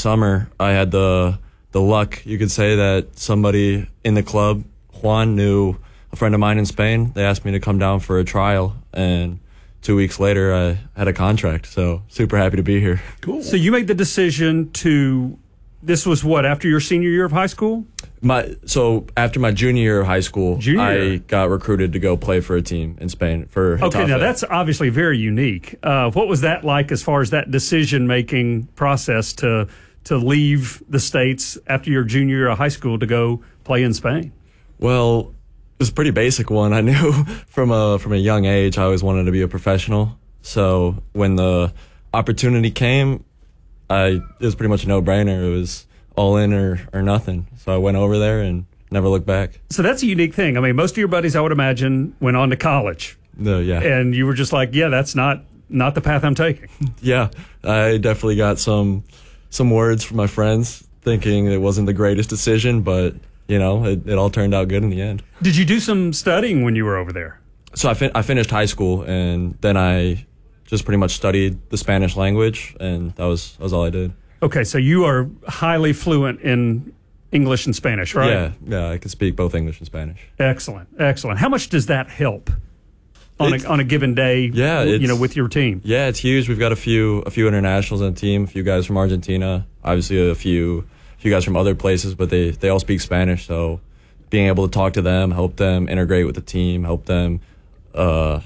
summer, I had the luck, you could say, that somebody in the club, Juan, knew a friend of mine in Spain. They asked me to come down for a trial, and 2 weeks later, I had a contract. So super happy to be here. Cool. So you made the decision to, this was what, after your senior year of high school? So after my junior year of high school, I got recruited to go play for a team in Spain for Getafe. Okay, now that's obviously very unique. What was that like as far as that decision-making process to leave the States after your junior year of high school to go play in Spain? Well, it was a pretty basic one. I knew from a young age I always wanted to be a professional. So when the opportunity came, it was pretty much a no-brainer. It was all in or nothing. So I went over there and never looked back. So that's a unique thing. I mean, most of your buddies, I would imagine, went on to college. Yeah. And you were just like, yeah, that's not the path I'm taking. Yeah, I definitely got some words from my friends thinking it wasn't the greatest decision, but it all turned out good in the end. Did you do some studying when you were over there? So I finished high school, and then I just pretty much studied the Spanish language, and that was all I did. Okay, so you are highly fluent in English and Spanish, right? Yeah, I can speak both English and Spanish. Excellent. How much does that help on a given day? Yeah, with your team. Yeah, it's huge. We've got a few internationals on the team. A few guys from Argentina, obviously a few guys from other places, but they all speak Spanish. So being able to talk to them, help them integrate with the team, help them learn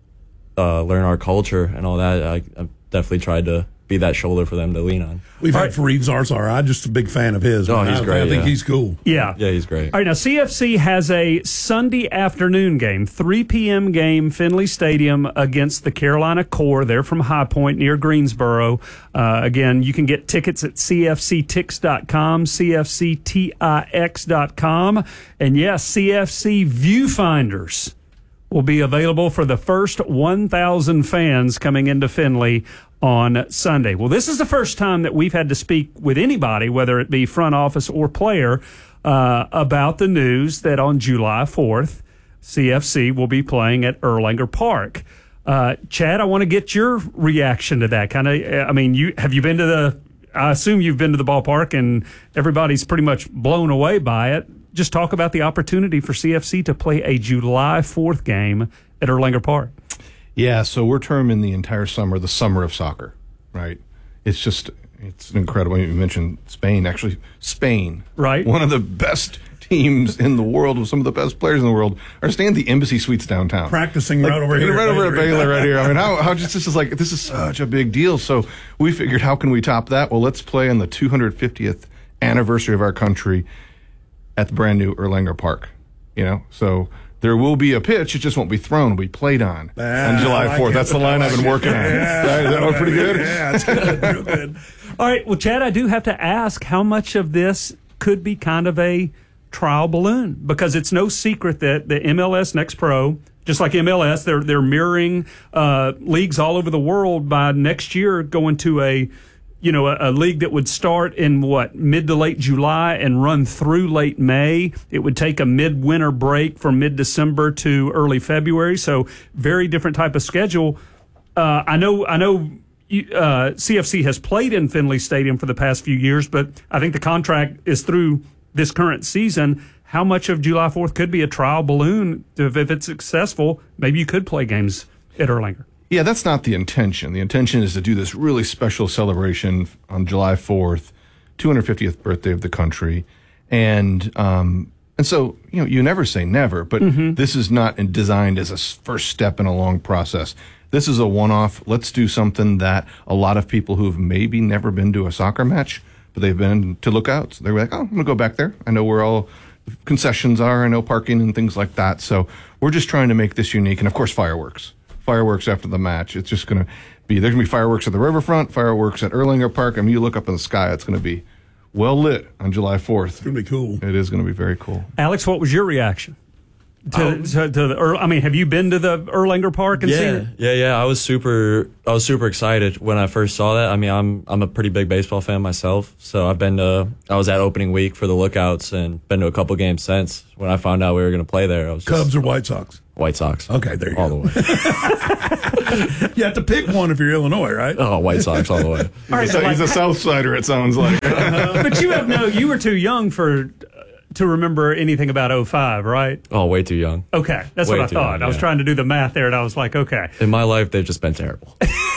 our culture and all that. I've definitely tried to be that shoulder for them to lean on. We've had Fareed Zarzar. I'm just a big fan of his. Oh, he's great. I think he's cool. Yeah, he's great. All right, now CFC has a Sunday afternoon game, 3 p.m. game, Finley Stadium against the Carolina Core. They're from High Point near Greensboro. Again, you can get tickets at cfctix.com, cfctix.com. And yes, CFC viewfinders will be available for the first 1,000 fans coming into Finley on Sunday. Well, this is the first time that we've had to speak with anybody, whether it be front office or player, about the news that on July 4th, CFC will be playing at Erlanger Park. Chad, I want to get your reaction to that. I assume you've been to the ballpark and everybody's pretty much blown away by it. Just talk about the opportunity for CFC to play a July 4th game at Erlanger Park. Yeah, so we're terming the entire summer the summer of soccer, right? It's incredible. You mentioned Spain. Actually, Spain, right? One of the best teams in the world, with some of the best players in the world, are staying at the Embassy Suites downtown. Practicing right over here. Right over at Baylor right here. I mean, how just this is such a big deal. So we figured, how can we top that? Well, let's play on the 250th anniversary of our country at the brand new Erlanger Park. So there will be a pitch. It just won't be thrown. It'll be played on July 4th. That's the line I've been working on. Is that pretty good? Yeah, that's good. Real good. All right. Well, Chad, I do have to ask how much of this could be kind of a trial balloon, because it's no secret that the MLS Next Pro, just like MLS, they're mirroring leagues all over the world by next year going to a league that would start in mid to late July and run through late May. It would take a midwinter break from mid-December to early February. So very different type of schedule. I know CFC has played in Finley Stadium for the past few years, but I think the contract is through this current season. How much of July 4th could be a trial balloon? If it's successful, maybe you could play games at Erlanger. Yeah, that's not the intention. The intention is to do this really special celebration on July 4th, 250th birthday of the country. And so, you never say never, but this is not designed as a first step in a long process. This is a one-off. Let's do something that a lot of people who've maybe never been to a soccer match, but they've been to lookouts. They're like, I'm going to go back there. I know where all the concessions are. I know parking and things like that. So we're just trying to make this unique. And, of course, fireworks after the match. It's just going to be, there's going to be fireworks at the riverfront, fireworks at Erlanger Park. I mean, you look up in the sky, it's going to be well lit on July 4th. It's going to be cool. It is going to be very cool. Alex, what was your reaction to the have you been to the Erlanger Park and seen it? Yeah. I was super excited when I first saw that. I mean, I'm a pretty big baseball fan myself, so I was at opening week for the Lookouts and been to a couple games since. When I found out we were going to play there, I was Cubs or White Sox? White Sox. Okay, there you all go. the way. You have to pick one if you're Illinois, right? Oh, White Sox all the way. All right, So he's a South Sider, it sounds like. but you were too young to remember anything about 05, right? Oh, way too young. Okay, that's Way what I too thought. young, I was yeah. trying to do the math there, and I was like, okay. In my life, they've just been terrible.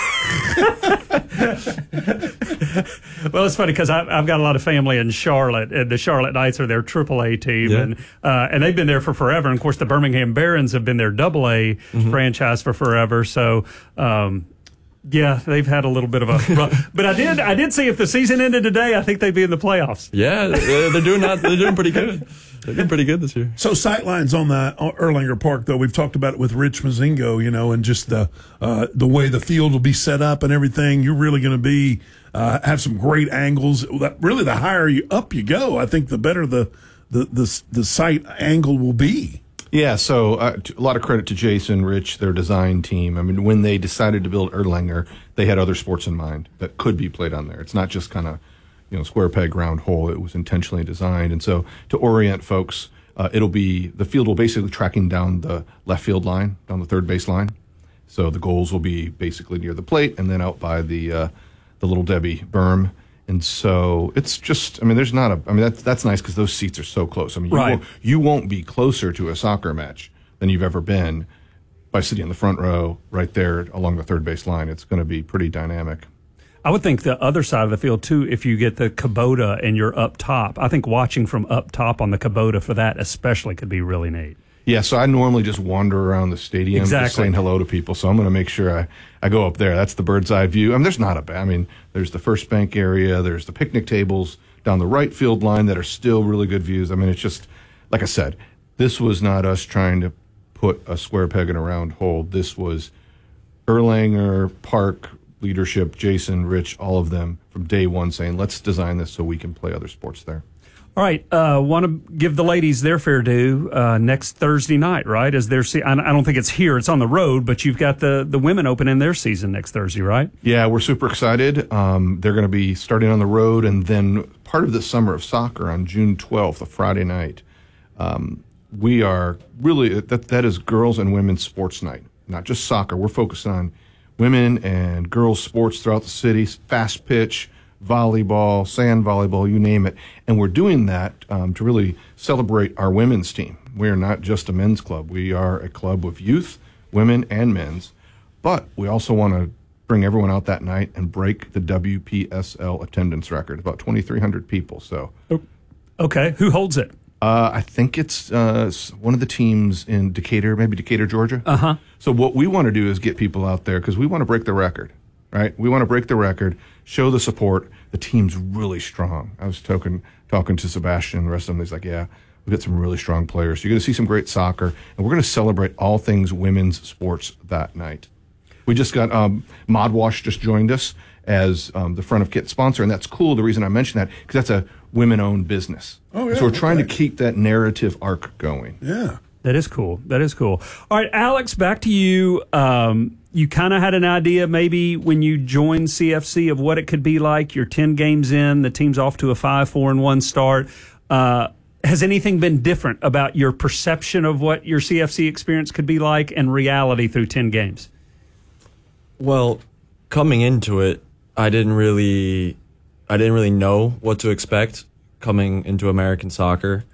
Well, it's funny because I've got a lot of family in Charlotte, and the Charlotte Knights are their AAA team, Yeah. and they've been there for forever. And of course, the Birmingham Barons have been their AA franchise for forever. So, yeah, they've had a little bit of a rough. But I did see if the season ended today, I think they'd be in the playoffs. Yeah, they're doing pretty good. They're doing pretty good this year. So sightlines on the Erlanger Park, though, we've talked about it with Rich Mazingo, and just the way the field will be set up and everything. You're really going to be have some great angles. Really, the higher up you go, I think the better the sight angle will be. Yeah, so a lot of credit to Jason, Rich, their design team. I mean, when they decided to build Erlanger, they had other sports in mind that could be played on there. It's not just kind of, square peg, round hole. It was intentionally designed. And so to orient folks, the field will basically tracking down the left field line, down the third base line. So the goals will be basically near the plate and then out by the Little Debbie berm. And so it's just, that's nice because those seats are so close. I mean, Right. you won't be closer to a soccer match than you've ever been by sitting in the front row right there along the third base line. It's going to be pretty dynamic. I would think the other side of the field, too, if you get the Kubota and you're up top, I think watching from up top on the Kubota for that especially could be really neat. Yeah, so I normally just wander around the stadium just Exactly. saying hello to people. So I'm going to make sure I go up there. That's the bird's eye view. There's not a bad. There's the first bank area. There's the picnic tables down the right field line that are still really good views. It's just, like I said, this was not us trying to put a square peg in a round hole. This was Erlanger Park leadership, Jason, Rich, all of them from day one saying, let's design this so we can play other sports there. All right, want to give the ladies their fair due next Thursday night, right? As their I don't think it's here; it's on the road. But you've got the women opening their season next Thursday, right? Yeah, we're super excited. They're going to be starting on the road, and then part of the Summer of Soccer on June 12th, a Friday night. We are really that is girls and women's sports night, not just soccer. We're focused on women and girls sports throughout the city, fast pitch, volleyball, sand volleyball, you name it. And we're doing that to really celebrate our women's team. We are not just a men's club. We are a club of youth, women, and men's. But we also want to bring everyone out that night and break the WPSL attendance record, about 2,300 people. So, Okay, who holds it? I think it's one of the teams in Decatur, maybe Decatur, Georgia. Uh-huh. So what we want to do is get people out there because we want to break the record, right? We want to break the record, show the support. The team's really strong. I was talking to Sebastian and the rest of them. He's like, yeah, we've got some really strong players. So you're going to see some great soccer, and we're going to celebrate all things women's sports that night. We just got Modwash just joined us as the front of kit sponsor, and that's cool. The reason I mention that because that's a women-owned business. Oh, yeah, so we're trying to okay. keep that narrative arc going. Yeah. That is cool. That is cool. All right, Alex, back to you. You kind of had an idea maybe when you joined CFC of what it could be like. You're 10 games in. The team's off to a 5-4-1 start. Has anything been different about your perception of what your CFC experience could be like and reality through 10 games? Well, coming into it, I didn't really know what to expect coming into American soccer.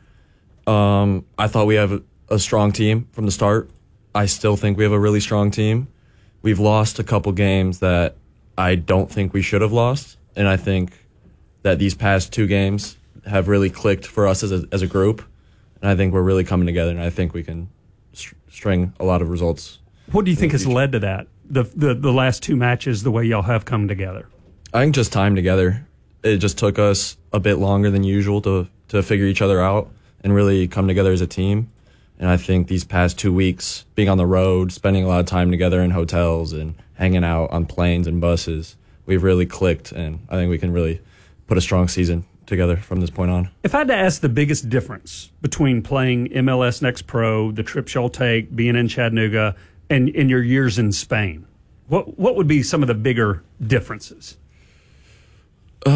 I thought we have a strong team from the start. I still think we have a really strong team. We've lost a couple games that I don't think we should have lost, and I think that these past 2 games have really clicked for us as a group, and I think we're really coming together, and I think we can string a lot of results. What do you think has led to that? The last 2 matches, the way y'all have come together? I think just time together. It just took us a bit longer than usual to figure each other out and really come together as a team. And I think these past 2 weeks, being on the road, spending a lot of time together in hotels and hanging out on planes and buses, we've really clicked, and I think we can really put a strong season together from this point on. If I had to ask the biggest difference between playing MLS Next Pro, the trips y'all take, being in Chattanooga, and in your years in Spain, what would be some of the bigger differences?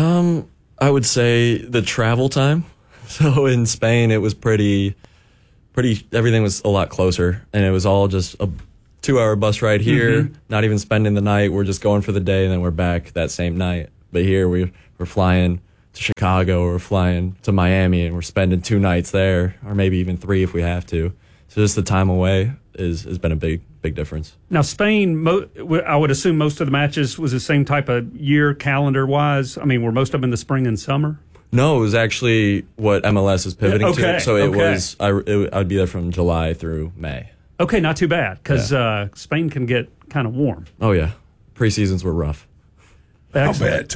I would say the travel time. So in Spain, it was pretty everything was a lot closer, and it was all just a 2-hour bus ride here, not even spending the night. We're just going for the day, and then we're back that same night. But here we're flying to Chicago, or we're flying to Miami, and we're spending 2 nights there, or maybe even 3 if we have to. So just the time away has been a big difference. Now, Spain, I would assume most of the matches was the same type of year calendar-wise. I mean, were most of them in the spring and summer? No, it was actually what MLS is pivoting to. So it was, I'd be there from July through May. Okay, not too bad, because Spain can get kind of warm. Oh, yeah. Preseasons were rough. I'll bet.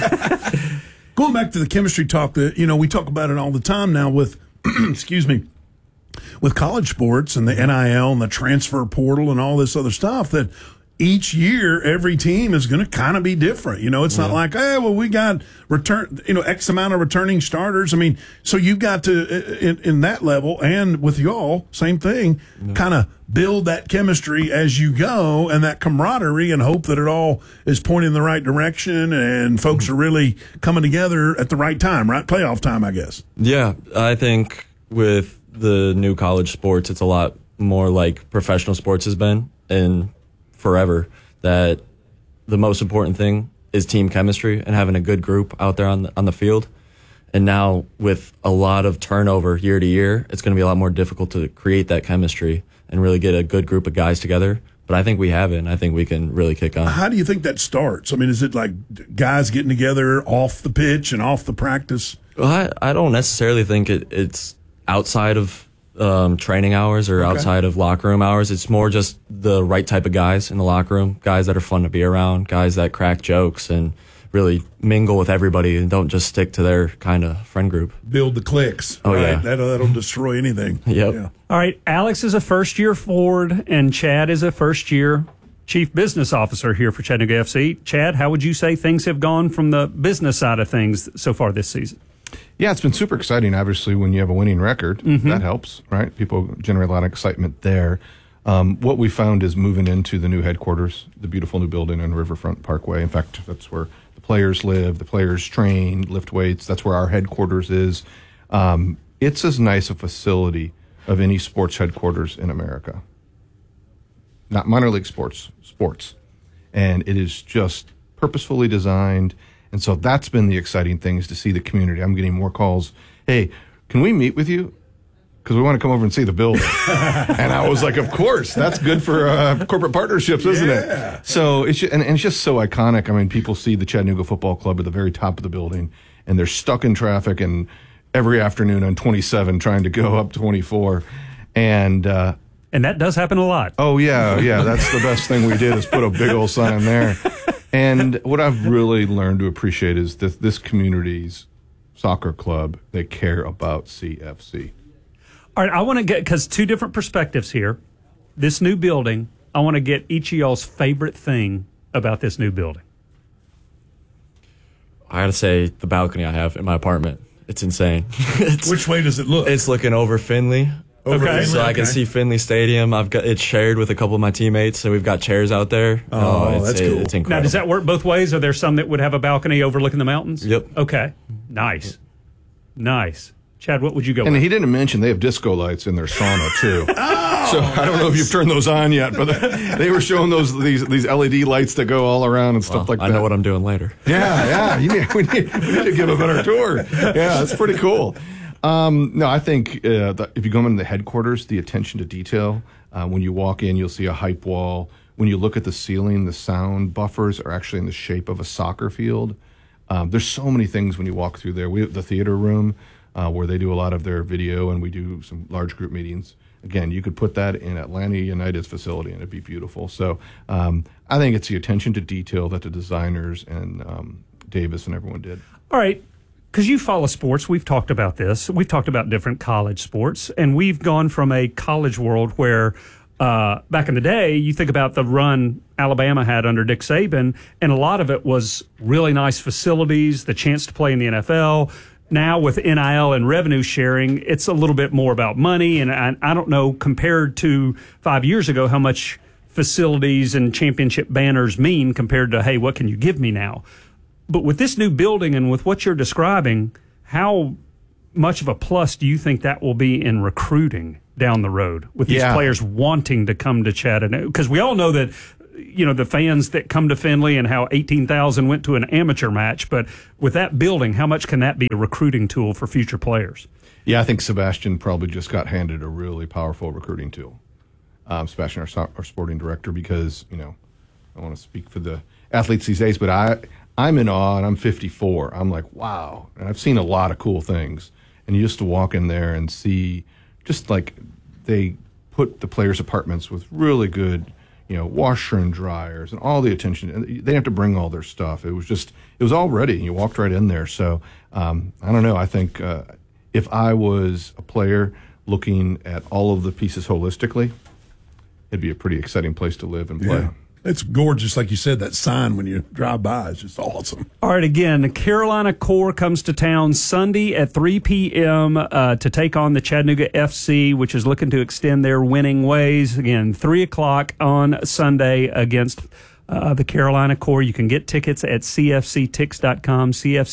Going back to the chemistry talk, we talk about it all the time now with, excuse me, with college sports and the NIL and the transfer portal and all this other stuff, that each year every team is going to kind of be different. It's not like, hey, well, we got X amount of returning starters. I mean, so you've got to, in that level, and with y'all, same thing, kind of build that chemistry as you go and that camaraderie, and hope that it all is pointing in the right direction and folks are really coming together at the right time, right? Playoff time, I guess. Yeah, I think with the new college sports, it's a lot more like professional sports has been in forever, that the most important thing is team chemistry and having a good group out there on the field. And now with a lot of turnover year to year, it's going to be a lot more difficult to create that chemistry and really get a good group of guys together. But I think we have it, and I think we can really kick on. How do you think that starts? I mean, is it like guys getting together off the pitch and off the practice? Well, I don't necessarily think it's outside of training hours or outside of locker room hours. It's more just the right type of guys in the locker room, guys that are fun to be around, guys that crack jokes and really mingle with everybody and don't just stick to their kind of friend group. Build the cliques. Oh, right? yeah. That'll destroy anything. Yep. Yeah. All right, Alex is a first-year forward, and Chad is a first-year chief business officer here for Chattanooga FC. Chad, how would you say things have gone from the business side of things so far this season? Yeah, it's been super exciting. Obviously, when you have a winning record, that helps, right? People generate a lot of excitement there. What we found is moving into the new headquarters, the beautiful new building on Riverfront Parkway. In fact, that's where the players live, the players train, lift weights. That's where our headquarters is. It's as nice a facility of any sports headquarters in America. Not minor league sports. And it is just purposefully designed. And so that's been the exciting thing, is to see the community. I'm getting more calls. Hey, can we meet with you? Because we want to come over and see the building. And I was like, of course, that's good for corporate partnerships, isn't it? So it's just so iconic. I mean, people see the Chattanooga Football Club at the very top of the building, and they're stuck in traffic and every afternoon on 27 trying to go up 24. And that does happen a lot. Oh, yeah. That's the best thing we did, is put a big old sign there. And what I've really learned to appreciate is that this community's soccer club, they care about CFC. All right, I want to get, because 2 different perspectives here. This new building, I want to get each of y'all's favorite thing about this new building. I gotta say, the balcony I have in my apartment, it's insane. Which way does it look? It's looking over Finley. So I can see Finley Stadium. It's shared with a couple of my teammates, so we've got chairs out there. That's cool. It's incredible. Now, does that work both ways? Are there some that would have a balcony overlooking the mountains? Yep. Okay. Nice. Chad, what would you go with? And he didn't mention they have disco lights in their sauna, too. So I don't know if you've turned those on yet, but they were showing these LED lights that go all around and stuff like that. I know what I'm doing later. Yeah. We need to give a better tour. Yeah, that's pretty cool. No, I think if you go into the headquarters, the attention to detail, when you walk in, you'll see a hype wall. When you look at the ceiling, the sound buffers are actually in the shape of a soccer field. There's so many things when you walk through there. We have the theater room where they do a lot of their video, and we do some large group meetings. Again, you could put that in Atlanta United's facility, and it'd be beautiful. So I think it's the attention to detail that the designers and Davis and everyone did. All right. Because you follow sports, we've talked about this. We've talked about different college sports, and we've gone from a college world where back in the day, you think about the run Alabama had under Nick Saban, and a lot of it was really nice facilities, the chance to play in the NFL. Now with NIL and revenue sharing, it's a little bit more about money, and I don't know, compared to 5 years ago, how much facilities and championship banners mean compared to, hey, what can you give me now? But with this new building and with what you're describing, how much of a plus do you think that will be in recruiting down the road with these players wanting to come to Chattanooga? Because we all know that, the fans that come to Findlay and how 18,000 went to an amateur match. But with that building, how much can that be a recruiting tool for future players? Yeah, I think Sebastian probably just got handed a really powerful recruiting tool. Sebastian, our sporting director, because, I don't want to speak for the athletes these days, but I'm in awe, and I'm 54. I'm like, wow. And I've seen a lot of cool things. And you just walk in there and see just like they put the players' apartments with really good, washer and dryers and all the attention. And they didn't have to bring all their stuff. It was all ready. You walked right in there. So I don't know. I think if I was a player looking at all of the pieces holistically, it'd be a pretty exciting place to live and play. Yeah. It's gorgeous, like you said, that sign when you drive by is just awesome. All right, again, the Carolina Corps comes to town Sunday at 3 p.m. To take on the Chattanooga FC, which is looking to extend their winning ways. Again, 3 o'clock on Sunday against the Carolina Corps. You can get tickets at cfctix.com,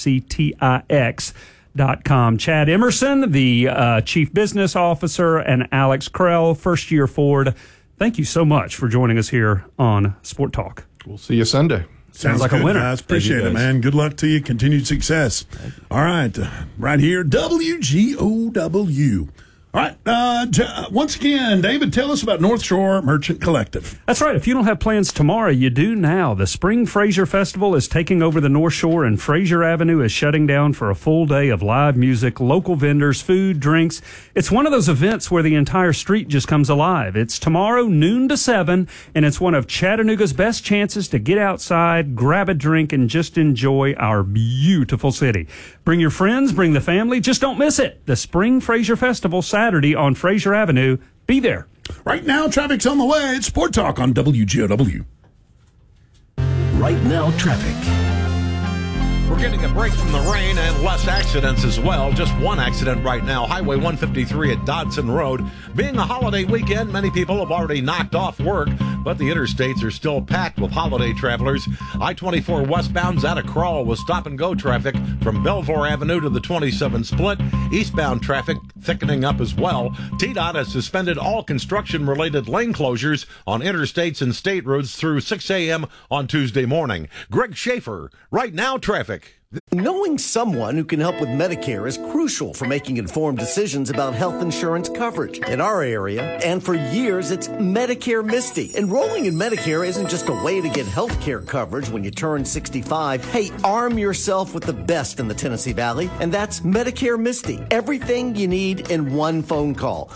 cfctix.com. Chad Emerson, the Chief Business Officer, and Alex Krell, first-year forward. Thank you so much for joining us here on Sport Talk. We'll see you Sunday. Sounds like good, a winner. Guys. Appreciate it, man. Good luck to you. Continued success. All right. Right here, WGOW. All right. Once again, David, tell us about North Shore Merchant Collective. That's right. If you don't have plans tomorrow, you do now. The Spring Fraser Festival is taking over the North Shore, and Fraser Avenue is shutting down for a full day of live music, local vendors, food, drinks. It's one of those events where the entire street just comes alive. It's tomorrow, noon to 7, and it's one of Chattanooga's best chances to get outside, grab a drink, and just enjoy our beautiful city. Bring your friends, bring the family. Just don't miss it. The Spring Fraser Festival, Saturday on Fraser Avenue. Be there. Right now, traffic's on the way. It's Sport Talk on WGOW. Right now, traffic. We're getting a break from the rain and less accidents as well. Just one accident right now. Highway 153 at Dodson Road. Being a holiday weekend, many people have already knocked off work, but the interstates are still packed with holiday travelers. I-24 westbound's at a crawl with stop-and-go traffic from Belvoir Avenue to the 27 split. Eastbound traffic thickening up as well. TDOT has suspended all construction-related lane closures on interstates and state roads through 6 a.m. on Tuesday morning. Greg Schaefer, Right Now Traffic. Knowing someone who can help with Medicare is crucial for making informed decisions about health insurance coverage. In our area, and for years, it's Medicare Misty. Enrolling in Medicare isn't just a way to get health care coverage when you turn 65. Hey, arm yourself with the best in the Tennessee Valley, and that's Medicare Misty. Everything you need in one phone call.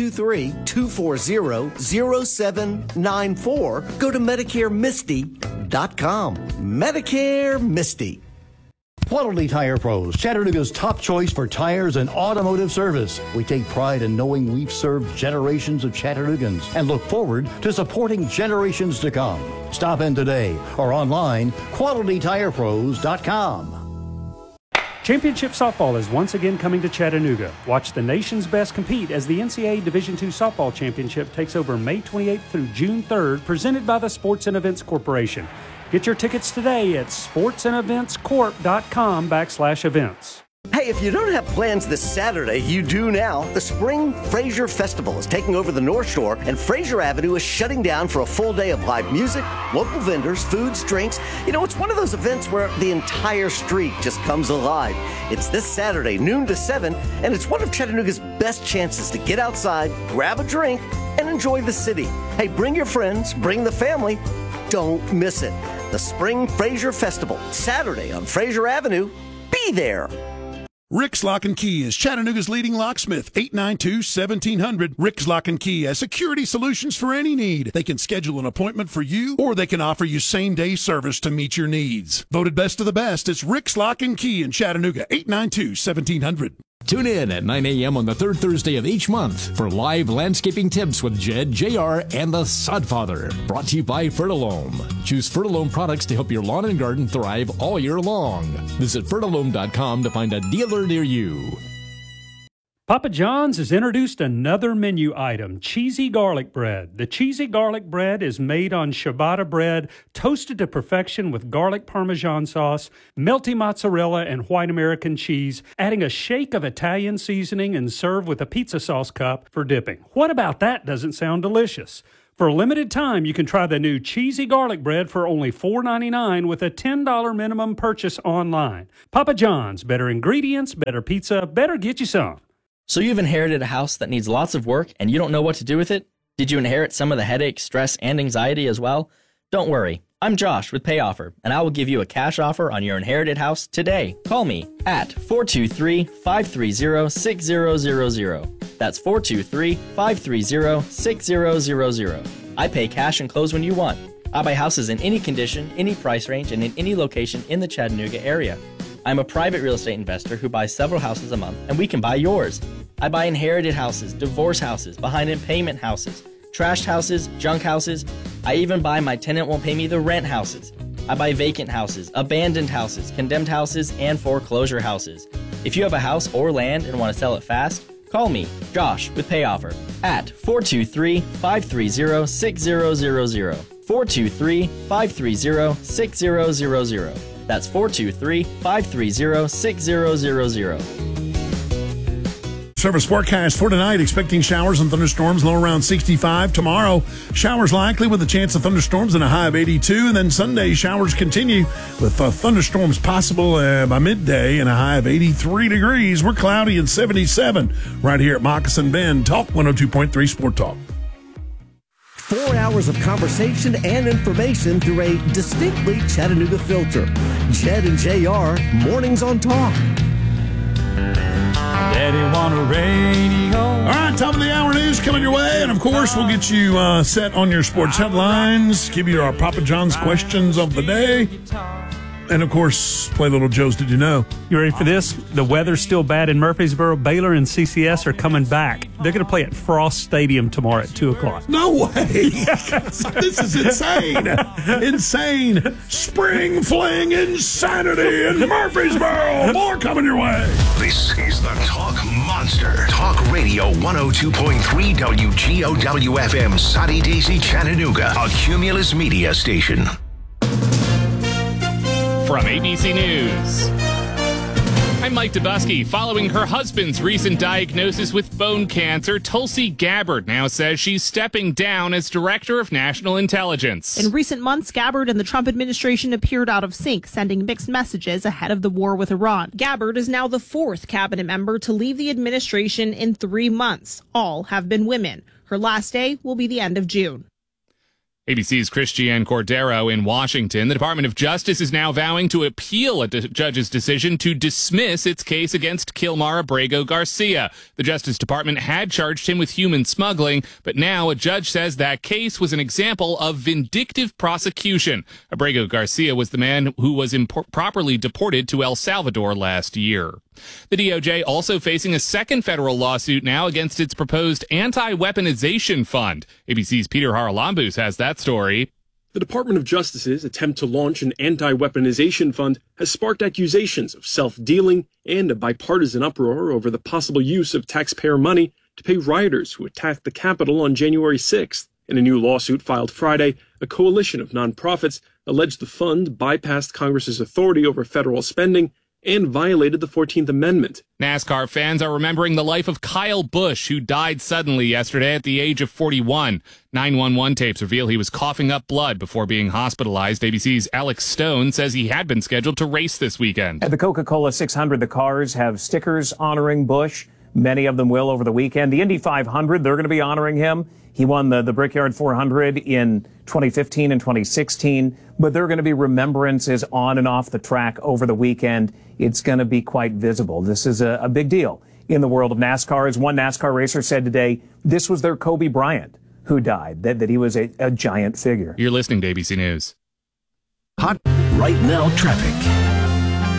423-240-0794. Go to MedicareMisty.com. Medicare Misty. Quality Tire Pros, Chattanooga's top choice for tires and automotive service. We take pride in knowing we've served generations of Chattanoogans and look forward to supporting generations to come. Stop in today or online, QualityTirePros.com. Championship softball is once again coming to Chattanooga. Watch the nation's best compete as the NCAA Division II Softball Championship takes over May 28th through June 3rd, presented by the Sports and Events Corporation. Get your tickets today at sportsandeventscorp.com/events. Hey, if you don't have plans this Saturday, you do now. The Spring Fraser Festival is taking over the North Shore, and Fraser Avenue is shutting down for a full day of live music, local vendors, foods, drinks. It's one of those events where the entire street just comes alive. It's this Saturday, noon to 7, and it's one of Chattanooga's best chances to get outside, grab a drink, and enjoy the city. Hey, bring your friends, bring the family. Don't miss it. The Spring Fraser Festival, Saturday on Fraser Avenue. Be there. Rick's Lock and Key is Chattanooga's leading locksmith, 892-1700. Rick's Lock and Key has security solutions for any need. They can schedule an appointment for you, or they can offer you same-day service to meet your needs. Voted best of the best, it's Rick's Lock and Key in Chattanooga, 892-1700. Tune in at 9 a.m. on the third Thursday of each month for live landscaping tips with Jed, JR, and the Sodfather. Brought to you by Fertilome. Choose Fertilome products to help your lawn and garden thrive all year long. Visit Fertilome.com to find a dealer near you. Papa John's has introduced another menu item, cheesy garlic bread. The cheesy garlic bread is made on ciabatta bread, toasted to perfection with garlic Parmesan sauce, melty mozzarella, and white American cheese, adding a shake of Italian seasoning and served with a pizza sauce cup for dipping. What about that doesn't sound delicious? For a limited time, you can try the new cheesy garlic bread for only $4.99 with a $10 minimum purchase online. Papa John's, better ingredients, better pizza, better get you some. So you've inherited a house that needs lots of work and you don't know what to do with it? Did you inherit some of the headache, stress, and anxiety as well? Don't worry. I'm Josh with PayOffer, and I will give you a cash offer on your inherited house today. Call me at 423-530-6000. That's 423-530-6000. I pay cash and close when you want. I buy houses in any condition, any price range, and in any location in the Chattanooga area. I'm a private real estate investor who buys several houses a month, and we can buy yours. I buy inherited houses, divorce houses, behind in payment houses, trashed houses, junk houses. I even buy my tenant won't pay me the rent houses. I buy vacant houses, abandoned houses, condemned houses, and foreclosure houses. If you have a house or land and want to sell it fast, call me, Josh, with PayOffer at 423-530-6000. 423-530-6000. That's 423-530-6000. Service forecast for tonight, expecting showers and thunderstorms, low around 65. Tomorrow, showers likely with a chance of thunderstorms and a high of 82. And then Sunday, showers continue with thunderstorms possible by midday and a high of 83 degrees. We're cloudy and 77 right here at Moccasin Bend. Talk 102.3 Sport Talk. 4 hours of conversation and information through a distinctly Chattanooga filter. Jed and JR, Mornings on Talk. Daddy want a radio. All right, top of the hour news coming your way. And, of course, we'll get you set on your sports headlines, give you our Papa John's questions of the day, and, of course, play Little Joe's Did You Know? You ready for this? The weather's still bad in Murfreesboro. Baylor and CCS are coming back. They're going to play at Frost Stadium tomorrow at 2 o'clock. No way. This is insane. Insane. Spring fling insanity in Murfreesboro. More coming your way. This is the Talk Monster. Talk Radio 102.3 WGOW-FM, Soddy Daisy, Chattanooga, a Cumulus media station. From ABC News, I'm Mike Dubusky. Following her husband's recent diagnosis with bone cancer, Tulsi Gabbard now says she's stepping down as Director of National Intelligence. In recent months, Gabbard and the Trump administration appeared out of sync, sending mixed messages ahead of the war with Iran. Gabbard is now the fourth cabinet member to leave the administration in 3 months. All have been women. Her last day will be the end of June. ABC's Christiane Cordero in Washington. The Department of Justice is now vowing to appeal a judge's decision to dismiss its case against Kilmar Abrego Garcia. The Justice Department had charged him with human smuggling, but now a judge says that case was an example of vindictive prosecution. Abrego Garcia was the man who was improperly deported to El Salvador last year. The DOJ also facing a second federal lawsuit now against its proposed anti-weaponization fund. ABC's Peter Haralambous has that story. The Department of Justice's attempt to launch an anti-weaponization fund has sparked accusations of self-dealing and a bipartisan uproar over the possible use of taxpayer money to pay rioters who attacked the Capitol on January 6th. In a new lawsuit filed Friday, a coalition of nonprofits alleged the fund bypassed Congress's authority over federal spending and violated the 14th Amendment. NASCAR fans are remembering the life of Kyle Busch, who died suddenly yesterday at the age of 41. 911 tapes reveal he was coughing up blood before being hospitalized. ABC's Alex Stone says he had been scheduled to race this weekend. At the Coca-Cola 600, the cars have stickers honoring Busch. Many of them will over the weekend. The Indy 500, they're going to be honoring him. He won the Brickyard 400 in 2015 and 2016, but there are going to be remembrances on and off the track over the weekend. It's going to be quite visible. This is a big deal in the world of NASCAR. As one NASCAR racer said today, this was their Kobe Bryant who died, that he was a giant figure. You're listening to ABC News. Hot right now traffic.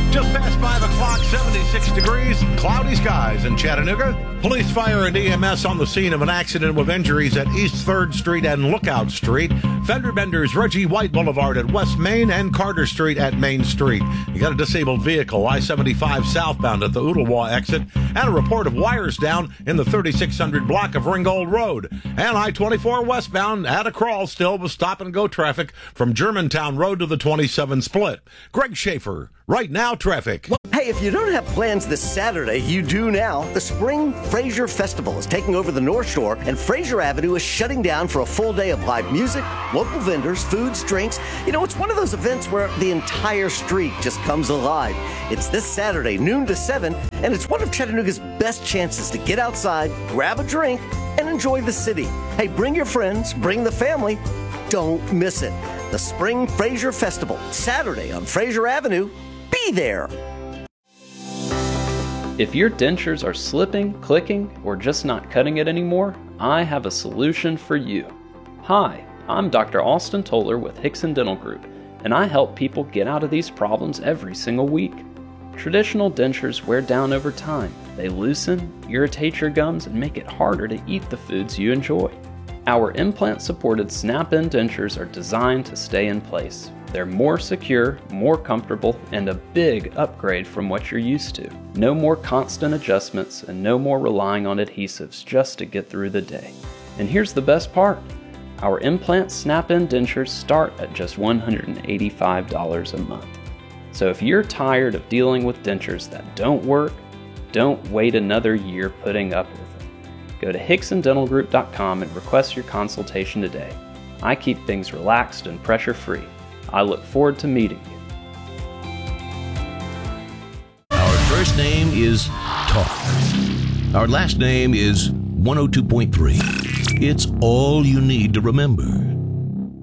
Just past 5 o'clock, 76 degrees, cloudy skies in Chattanooga. Police, fire, and EMS on the scene of an accident with injuries at East 3rd Street and Lookout Street. Fender benders, Reggie White Boulevard at West Main and Carter Street at Main Street. You got a disabled vehicle, I-75 southbound at the Ooltewah exit, and a report of wires down in the 3600 block of Ringgold Road. And I-24 westbound at a crawl still with stop-and-go traffic from Germantown Road to the 27 split. Greg Schaefer, Right Now Traffic. Hey, if you don't have plans this Saturday, you do now. The Spring Fraser Festival is taking over the North Shore, and Fraser Avenue is shutting down for a full day of live music, local vendors, foods, drinks. You know, it's one of those events where the entire street just comes alive. It's this Saturday, noon to 7, and it's one of Chattanooga's best chances to get outside, grab a drink, and enjoy the city. Hey, bring your friends, bring the family. Don't miss it. The Spring Fraser Festival, Saturday on Fraser Avenue. Be there. If your dentures are slipping, clicking, or just not cutting it anymore, I have a solution for you. Hi, I'm Dr. Austin Toller with Hickson Dental Group, and I help people get out of these problems every single week. Traditional dentures wear down over time. They loosen, irritate your gums, and make it harder to eat the foods you enjoy. Our implant-supported snap-in dentures are designed to stay in place. They're more secure, more comfortable, and a big upgrade from what you're used to. No more constant adjustments and no more relying on adhesives just to get through the day. And here's the best part. Our implant snap-in dentures start at just $185 a month. So if you're tired of dealing with dentures that don't work, don't wait another year putting up with them. Go to HicksonDentalGroup.com and request your consultation today. I keep things relaxed and pressure-free. I look forward to meeting you. Our first name is Talk. Our last name is 102.3. It's all you need to remember.